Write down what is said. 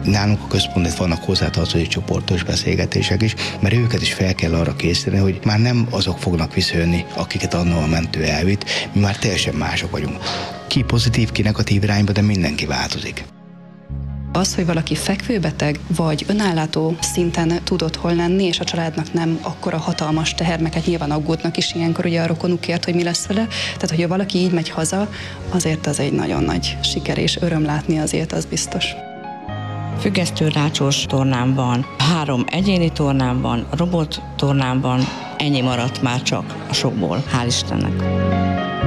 Nálunk a központban vannak hozzátartozó csoportos beszélgetések is, mert őket is fel kell arra készíteni, hogy már nem azok fognak visszajönni, akiket annól a mentő elvitt, mi már teljesen mások vagyunk. Ki pozitív, ki negatív irányba, de mindenki változik. Az, hogy valaki fekvőbeteg vagy önállátó szinten tud otthon lenni, és a családnak nem akkora hatalmas teher, meg hát nyilván aggódnak is ilyenkor ugye a rokonukért, hogy mi lesz vele. Tehát, hogyha valaki így megy haza, azért az egy nagyon nagy siker és öröm látni azért, az biztos. Függesztő rácsos tornám van, 3 egyéni tornám van, robot tornám van, ennyi maradt már csak a sokból, hál' Istennek.